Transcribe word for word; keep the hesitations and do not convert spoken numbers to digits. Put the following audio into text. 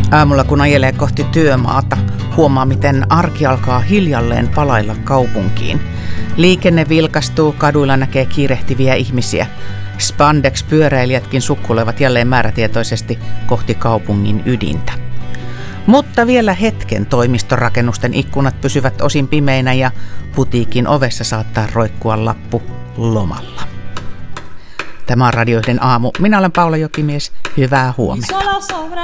Aamulla kun ajelee kohti työmaata, huomaa miten arki alkaa hiljalleen palailla kaupunkiin. Liikenne vilkastuu, kaduilla näkee kiirehtiviä ihmisiä. Spandex-pyöräilijätkin sukkulevat jälleen määrätietoisesti kohti kaupungin ydintä. Mutta vielä hetken toimistorakennusten ikkunat pysyvät osin pimeinä ja putiikin ovessa saattaa roikkua lappu lomalla. Tämä on Radio yhden aamu. Minä olen Paula Jokimies. Hyvää huomenta.